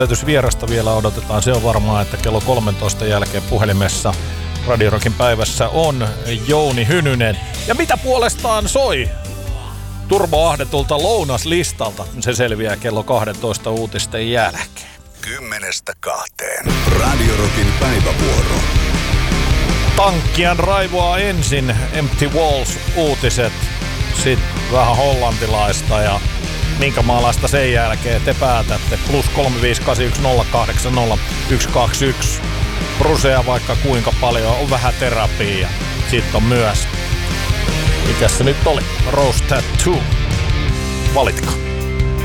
Vierasta vielä odotetaan. Se on varmaa, että kello 13 jälkeen puhelimessa Radio Rockin päivässä on Jouni Hynynen. Ja mitä puolestaan soi Turbo Ahdetulta lounaslistalta? Se selviää kello 12 uutisten jälkeen. 10:2. Radio Rockin päivävuoro. Tankkian raivoaa ensin Empty Walls -uutiset, sitten vähän hollantilaista ja minkä maalaista sen jälkeen te päätätte. +35810800121. Brusea vaikka kuinka paljon, on vähän terapia. Sitten on myös, mikäs se nyt oli? Rose Tattoo. Valitkaa.